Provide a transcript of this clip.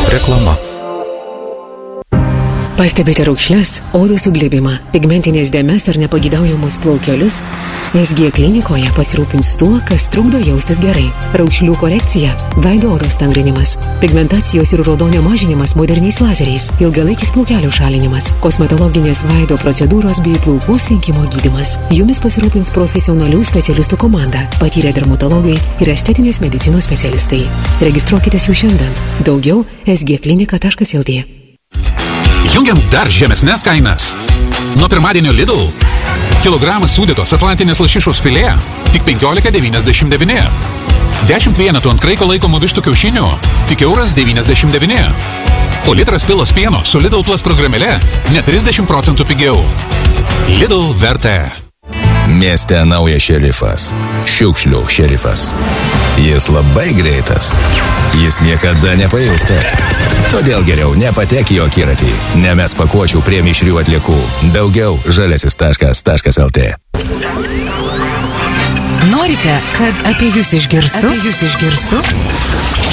Reklama. Pastebite raukšles, odos suglebimą, pigmentinės dėmes ar nepagydaujamus plaukelius? SG klinikoje pasirūpins tuo, kas trukdo jaustis gerai. Raukšlių korekcija, veido odos tangrinimas, pigmentacijos ir raudonio mažinimas moderniais lazeriais, ilgalaikis plaukelių šalinimas, kosmetologinės veido procedūros bei plaukų slinkimo gydymas. Jumis pasirūpins profesionalių specialistų komanda, patyrę dermatologai ir estetinės medicinos specialistai. Registruokitės jų šiandien. Daugiau sgklinika.lt. Jungiam dar žemesnės kainas. Nuo pirmadienio Lidl. Kilogramas sūdytos atlantinės lašišos filė tik 15,99. 10 vienetų ant kraiko laikomų vištų kiaušinių tik €1,99. O litras pilos pieno su Lidl Plus programėle net 30% pigiau. Lidl vertė. Mieste naujas šerifas. Šiukšlių šerifas. Jis labai greitas. Jis niekada nepailsta. Todėl geriau nepatek į akiratį. Nemes pakuočių prie mišrių atliekų. Daugiau žaliasis.lt. Norite, kad apie jūs išgirstų?